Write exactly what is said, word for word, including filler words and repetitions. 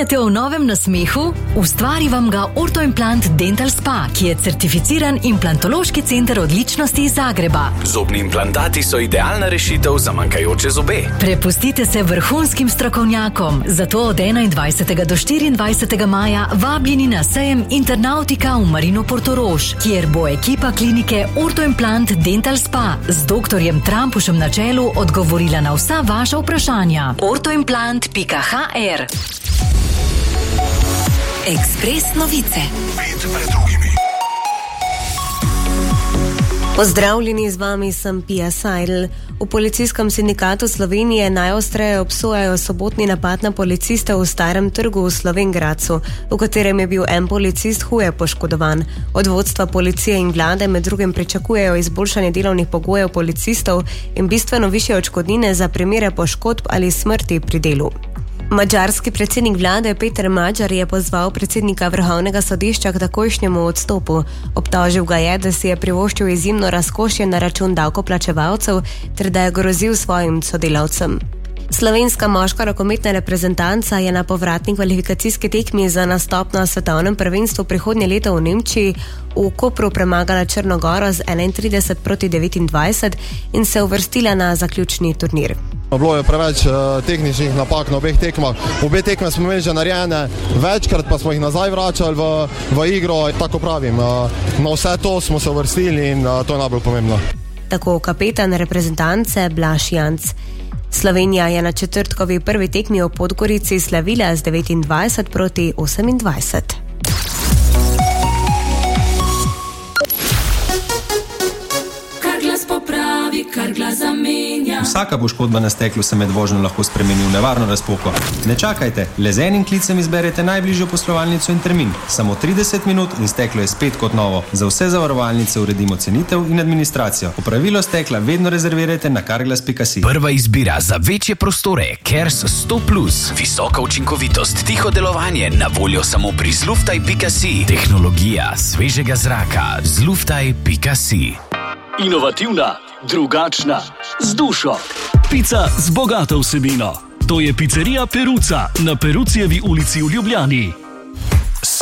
Sanjate o novem nasmehu? Ustvari vam ga Orthoimplant Dental Spa, ki je certificiran implantološki center odličnosti iz Zagreba. Zobni implantati so idealna rešitev za manjkajoče zobe. Prepustite se vrhunskim strokovnjakom, zato od enaindvajsetega do štiriindvajsetega maja vabljeni na sejem Internautika v Marino Portorož, kjer bo ekipa klinike Orthoimplant Dental Spa z doktorjem Trampušem na čelu odgovorila na vsa vaša vprašanja. orthoimplant pika ha er. Ekspres novice. Pozdravljeni, z vami sem Pia Seidel. V policijskem sindikatu Slovenije najostreje obsojajo sobotni napad na policiste v Starem trgu v Slovenj Gradcu, v katerem je bil en policist huje poškodovan. Od vodstva policije in vlade med drugim pričakujejo izboljšanje delovnih pogojev policistov in bistveno višje odškodnine za primere poškodb ali smrti pri delu. Madžarski predsednik vlade Peter Magyar je pozval predsednika Vrhovnega sodišča k takojšnjemu odstopu. Obtožil ga je, da si je privoščil izjemno razkošje na račun davkoplačevalcev ter da je grozil svojim sodelavcem. Slovenska moška rokometna reprezentanca je na povratni kvalifikacijski tekmi za nastop na svetovnem prvenstvu prihodnje leto v Nemčiji v Kopru premagala Črno Goro z enaintrideset proti devetindvajset in se uvrstila na zaključni turnir. Bilo je preveč uh, tehničnih napak na obeh tekmah. Obe tekme smo imeli že narejene, večkrat pa smo jih nazaj vračali v, v igro. Tako pravim, uh, na vse to smo se uvrstili in uh, to je najbolj pomembno. Tako kapetan reprezentance Blaž Janc. Slovenija je na četrtkovi prvi tekmi v Podgorici slavila z devetindvajset proti osemindvajset. Kar glas zamenja. Vsaka poškodba na steklu se med vožnjo lahko spremeni v nevarno razpoko. Ne čakajte, le z enim klicem izberete najbližjo poslovalnico in termin. Samo trideset minut in steklo je spet kot novo. Za vse zavarovalnice uredimo cenitev in administracijo. Popravilo stekla vedno rezervirajte na carglass pika si. Prva izbira za večje prostore Kers sto plus. Visoka učinkovitost, tiho delovanje, na voljo samo pri zluftaj pika si. Tehnologija svežega zraka. zluftaj pika si. Inovativna, drugačna, z dušo. Pica z bogato vsebino. To je picerija Peruca na Perucijevi ulici v Ljubljani.